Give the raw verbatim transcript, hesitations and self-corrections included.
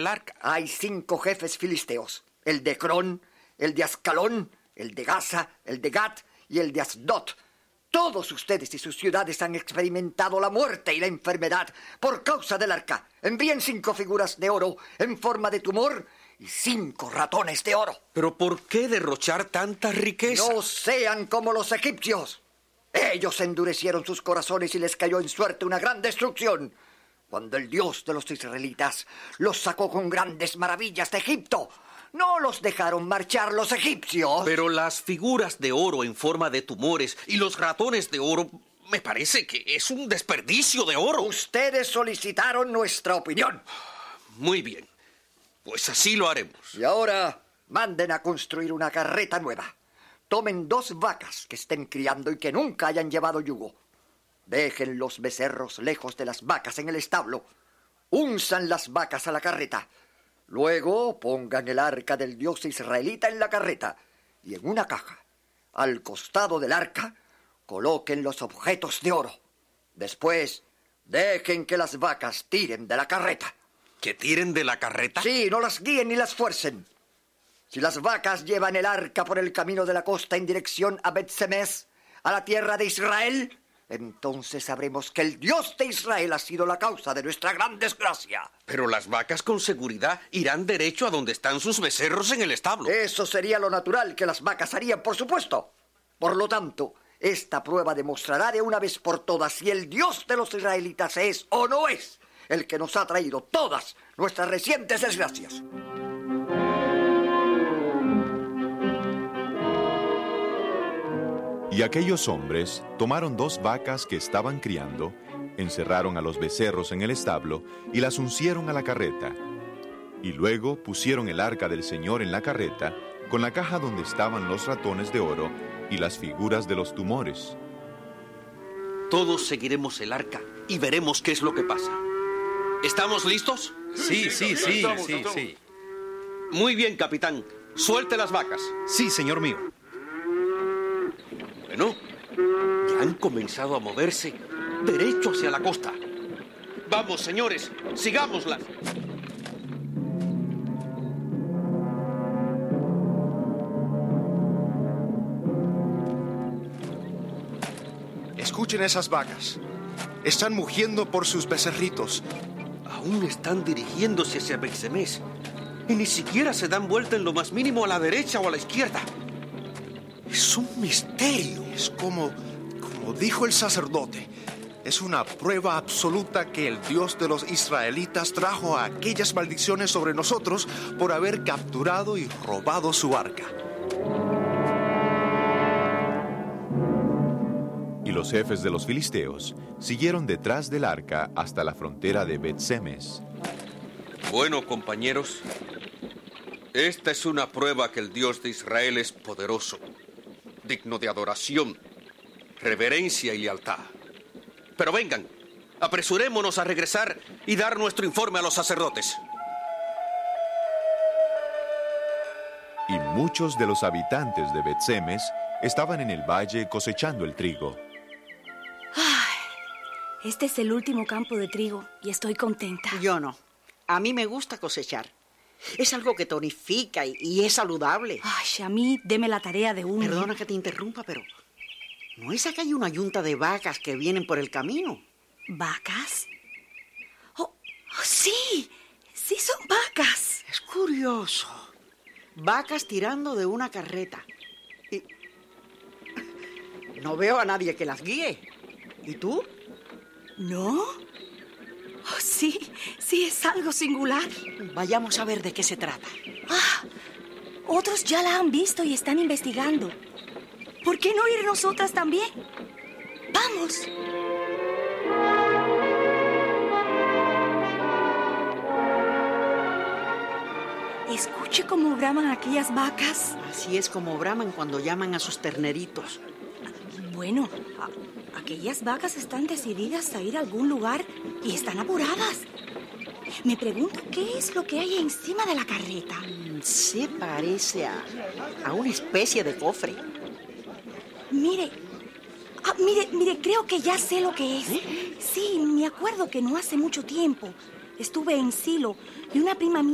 el arca? Hay cinco jefes filisteos. El de Ecrón, el de Ascalón, el de Gaza, el de Gat y el de Asdod. Todos ustedes y sus ciudades han experimentado la muerte y la enfermedad por causa del arca. Envíen cinco figuras de oro en forma de tumor y cinco ratones de oro. ¿Pero por qué derrochar tanta riqueza? No sean como los egipcios. Ellos endurecieron sus corazones y les cayó en suerte una gran destrucción. Cuando el Dios de los israelitas los sacó con grandes maravillas de Egipto, no los dejaron marchar los egipcios. Pero las figuras de oro en forma de tumores y los ratones de oro, me parece que es un desperdicio de oro. Ustedes solicitaron nuestra opinión. Muy bien, pues así lo haremos. Y ahora manden a construir una carreta nueva. Tomen dos vacas que estén criando y que nunca hayan llevado yugo. Dejen los becerros lejos de las vacas en el establo. Unzan las vacas a la carreta. Luego pongan el arca del Dios israelita en la carreta y en una caja, al costado del arca, coloquen los objetos de oro. Después, dejen que las vacas tiren de la carreta. ¿Que tiren de la carreta? Sí, no las guíen ni las fuercen. Si las vacas llevan el arca por el camino de la costa en dirección a Bet-Semes, a la tierra de Israel, entonces sabremos que el Dios de Israel ha sido la causa de nuestra gran desgracia. Pero las vacas con seguridad irán derecho a donde están sus becerros en el establo. Eso sería lo natural que las vacas harían, por supuesto. Por lo tanto, esta prueba demostrará de una vez por todas si el Dios de los israelitas es o no es el que nos ha traído todas nuestras recientes desgracias. Y aquellos hombres tomaron dos vacas que estaban criando, encerraron a los becerros en el establo y las uncieron a la carreta. Y luego pusieron el arca del Señor en la carreta, con la caja donde estaban los ratones de oro y las figuras de los tumores. Todos seguiremos el arca y veremos qué es lo que pasa. ¿Estamos listos? Sí, sí, sí, sí, sí. Muy bien, capitán. Suelte las vacas. Sí, señor mío. Bueno, ya han comenzado a moverse derecho hacia la costa. Vamos, señores, sigámoslas. Escuchen esas vacas. Están mugiendo por sus becerritos. Aún están dirigiéndose hacia Bet-Semes y ni siquiera se dan vuelta en lo más mínimo a la derecha o a la izquierda. Es un misterio. Es como, como dijo el sacerdote. Es una prueba absoluta que el Dios de los israelitas trajo aquellas maldiciones sobre nosotros por haber capturado y robado su arca. Y los jefes de los filisteos siguieron detrás del arca hasta la frontera de Bet-Semes. Bueno, compañeros, esta es una prueba que el Dios de Israel es poderoso, digno de adoración, reverencia y lealtad. Pero vengan, apresurémonos a regresar y dar nuestro informe a los sacerdotes. Y muchos de los habitantes de Bet-Semes estaban en el valle cosechando el trigo. Ay, este es el último campo de trigo y estoy contenta. Yo no. A mí me gusta cosechar. Es algo que tonifica y, y es saludable. Ay, a mí deme la tarea de uno. Perdona que te interrumpa, pero ¿no es acá hay una yunta de vacas que vienen por el camino? ¿Vacas? Oh, oh, sí, sí son vacas. Es curioso. Vacas tirando de una carreta. Y no veo a nadie que las guíe. ¿Y tú? ¿No? Oh, sí, sí, es algo singular. Vayamos a ver de qué se trata. Ah, otros ya la han visto y están investigando. ¿Por qué no ir nosotras también? ¡Vamos! Escuche cómo braman aquellas vacas. Así es como braman cuando llaman a sus terneritos. Bueno, a- aquellas vacas están decididas a ir a algún lugar y están apuradas. Me pregunto qué es lo que hay encima de la carreta. Mm, Se parece a, a una especie de cofre. Mire, ah, mire, mire, creo que ya sé lo que es. Sí, me acuerdo que no hace mucho tiempo estuve en Silo y una prima mía